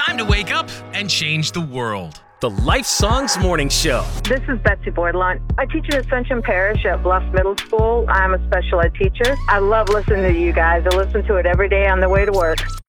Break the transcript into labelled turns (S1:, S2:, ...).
S1: Time to wake up and change the world.
S2: The Life Songs Morning Show.
S3: This is Betsy Bordelon. I teach in Ascension Parish at Bluff Middle School. I'm a special ed teacher. I love listening to you guys. I listen to it every day on the way to work.